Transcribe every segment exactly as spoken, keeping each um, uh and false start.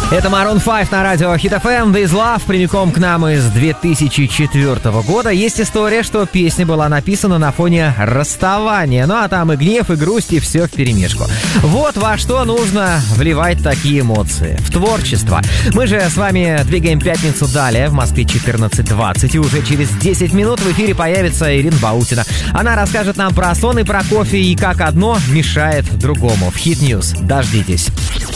Это Maroon пять на радио Hit эф эм, This Love, прямиком к нам из две тысячи четвёртого года. Есть история, что песня была написана на фоне расставания. Ну а там и гнев, и грусть, и все вперемешку. Вот во что нужно вливать такие эмоции. В творчество. Мы же с вами двигаем пятницу далее. В Москве четырнадцать двадцать. И уже через десять минут в эфире появится Ирина Баутина. Она расскажет нам про сон и про кофе, и как одно мешает другому. В Hit News. Дождитесь.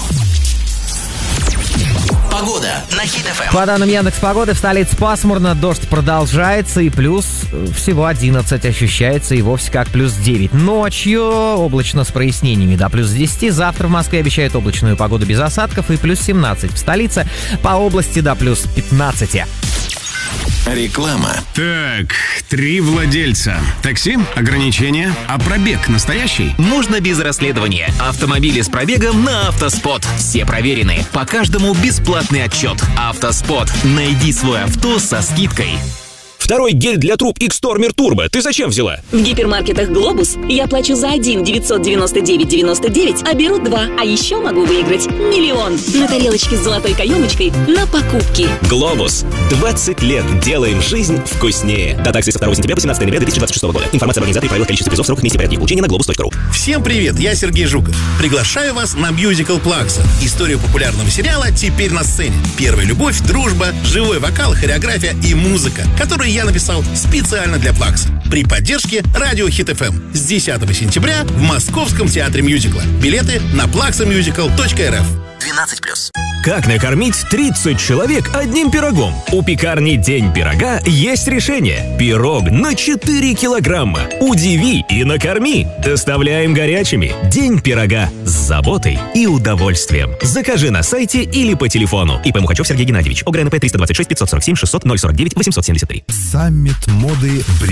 Погода на Hit эф эм. По данным Яндекс.Погоды, в столице пасмурно, дождь продолжается, и плюс всего одиннадцать ощущается, и вовсе как плюс девять. Ночью облачно с прояснениями до плюс десять. Завтра в Москве обещают облачную погоду без осадков, и плюс семнадцать в столице, по области до плюс пятнадцать. Реклама. Так, три владельца. Такси, ограничения, а пробег настоящий? Нужно без расследования. Автомобили с пробегом на Автоспот. Все проверены. По каждому бесплатный отчет. Автоспот. Найди свое авто со скидкой. Второй гель для труб X-Tormer Turbo. Ты зачем взяла? В гипермаркетах «Глобус» я плачу за один девятьсот девяносто девять девяносто девять, а беру два. А еще могу выиграть миллион на тарелочке с золотой каемочкой на покупки. «Глобус». двадцать лет делаем жизнь вкуснее. Дата акции со второго сентября по семнадцатое ноября две тысячи двадцать шестого года. Информация об организации, правилах, количестве призов, сроках, месте порядке их получения на глобус точка ру. Всем привет, я Сергей Жуков. Приглашаю вас на мюзикл «Плакса». Историю популярного сериала теперь на сцене. Первая любовь, дружба, живой вокал, хореография и музыка, которую я написал специально для Плакса. При поддержке радио Hit эф эм. С десятого сентября в Московском театре мюзикла. Билеты на плакса мюзикл точка эр эф. двенадцать плюс. Как накормить тридцать человек одним пирогом? У пекарни «День пирога» есть решение. Пирог на четыре килограмма. Удиви и накорми. Доставляем горячими. «День пирога» с заботой и удовольствием. Закажи на сайте или по телефону. И пэ Мухачев Сергей Геннадьевич. ОГРНП триста двадцать шесть пятьсот сорок семь шестьсот ноль сорок девять восемьсот семьдесят три. Саммит моды